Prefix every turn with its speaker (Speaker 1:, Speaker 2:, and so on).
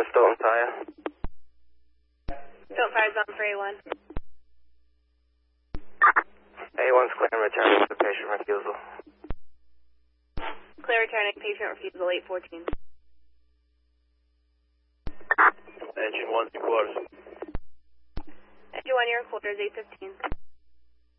Speaker 1: Stoughton Fire.
Speaker 2: Stoughton Fire zone for A1.
Speaker 1: A1's clear and returning to patient refusal.
Speaker 2: Clear returning, patient refusal 814.
Speaker 1: Engine 1 3/4.
Speaker 2: Engine 1, your quarters 815.